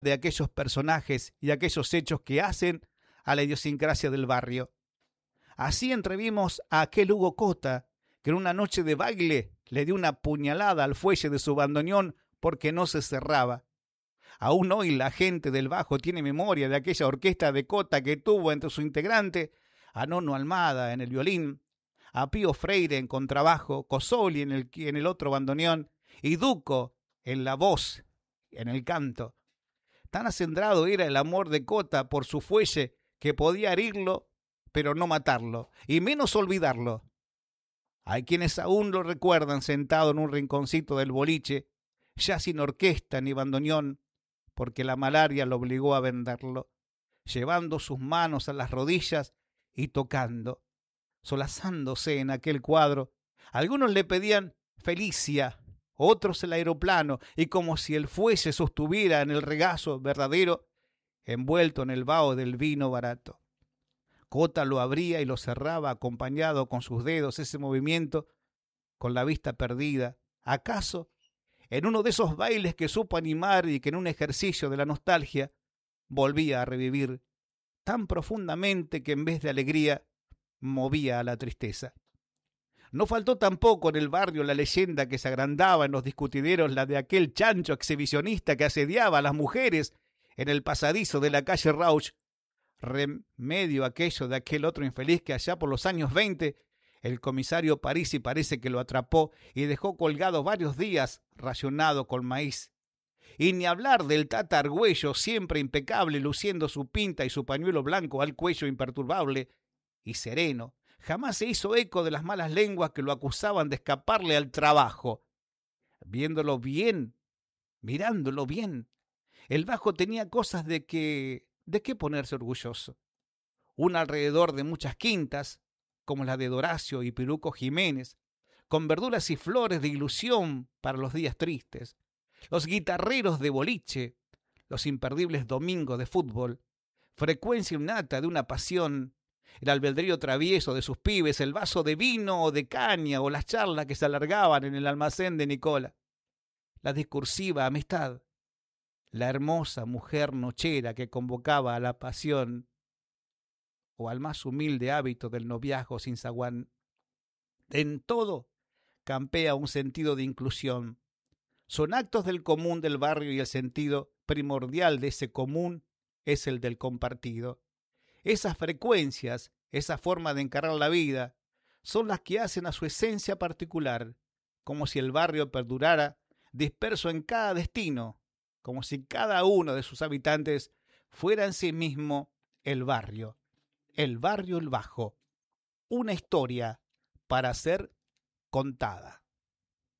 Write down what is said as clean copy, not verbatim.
de aquellos personajes y aquellos hechos que hacen a la idiosincrasia del barrio. Así entrevimos a aquel Hugo Cota, que en una noche de baile le dio una puñalada al fuelle de su bandoneón porque no se cerraba. Aún hoy la gente del bajo tiene memoria de aquella orquesta de Cota que tuvo entre su integrante a Nono Almada en el violín, a Pío Freire en contrabajo, Cosoli en el otro bandoneón y Duco en la voz, en el canto. Tan acendrado era el amor de Cota por su fuelle que podía herirlo, pero no matarlo, y menos olvidarlo. Hay quienes aún lo recuerdan sentado en un rinconcito del boliche, ya sin orquesta ni bandoneón, porque la malaria lo obligó a venderlo, llevando sus manos a las rodillas y tocando, solazándose en aquel cuadro. Algunos le pedían Felicia, otros el aeroplano, y como si el fuelle sostuviera en el regazo verdadero, envuelto en el vaho del vino barato. Cota lo abría y lo cerraba acompañado con sus dedos, ese movimiento, con la vista perdida. ¿Acaso en uno de esos bailes que supo animar y que en un ejercicio de la nostalgia volvía a revivir tan profundamente que en vez de alegría movía a la tristeza? No faltó tampoco en el barrio la leyenda que se agrandaba en los discutideros, la de aquel chancho exhibicionista que asediaba a las mujeres en el pasadizo de la calle Rauch, remedio aquello de aquel otro infeliz que allá por los años 20 el comisario Parisi parece que lo atrapó y dejó colgado varios días racionado con maíz. Y ni hablar del Tata Argüello, siempre impecable, luciendo su pinta y su pañuelo blanco al cuello imperturbable y sereno. Jamás se hizo eco de las malas lenguas que lo acusaban de escaparle al trabajo. Viéndolo bien, mirándolo bien, el bajo tenía cosas de qué ponerse orgulloso. Un alrededor de muchas quintas, como la de Doracio y Piruco Jiménez, con verduras y flores de ilusión para los días tristes, los guitarreros de boliche, los imperdibles domingos de fútbol, frecuencia innata de una pasión, el albedrío travieso de sus pibes, el vaso de vino o de caña o las charlas que se alargaban en el almacén de Nicola, la discursiva amistad, la hermosa mujer nochera que convocaba a la pasión o al más humilde hábito del noviazgo sin zaguán. En todo campea un sentido de inclusión. Son actos del común del barrio y el sentido primordial de ese común es el del compartido. Esas frecuencias, esa forma de encarar la vida, son las que hacen a su esencia particular, como si el barrio perdurara disperso en cada destino, como si cada uno de sus habitantes fuera en sí mismo el barrio el Bajo, una historia para ser contada.